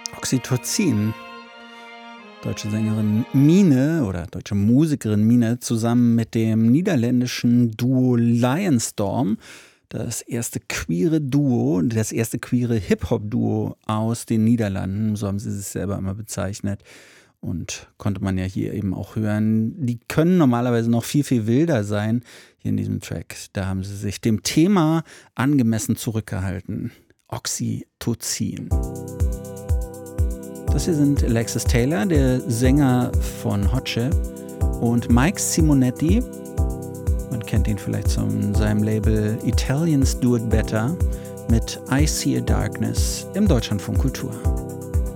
Oxytocin. Deutsche Sängerin Mine oder deutsche Musikerin Mine zusammen mit dem niederländischen Duo Lionstorm, das erste queere Hip-Hop-Duo aus den Niederlanden, so haben sie sich selber immer bezeichnet. Und konnte man ja hier eben auch hören, die können normalerweise noch viel, viel wilder sein hier in diesem Track. Da haben sie sich dem Thema angemessen zurückgehalten. Oxytocin. Das hier sind Alexis Taylor, der Sänger von Hot Chip, und Mike Simonetti. Man kennt ihn vielleicht von seinem Label Italians Do It Better mit I See a Darkness im Deutschlandfunk Kultur.